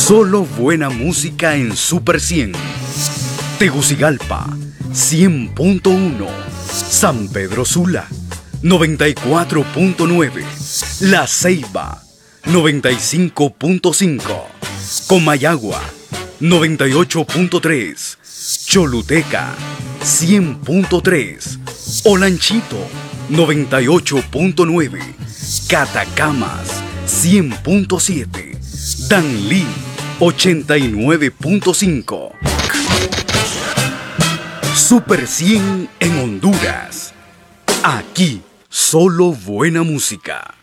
Solo buena música en Super 100. Tegucigalpa, 100.1. San Pedro Sula, 94.9. La Ceiba, 95.5. Comayagua, 98.3. Choluteca, 100.3. Olanchito, 98.9. Catacamas, 100.7. Danlí, 89.5. Super 100 en Honduras. Aquí, solo buena música.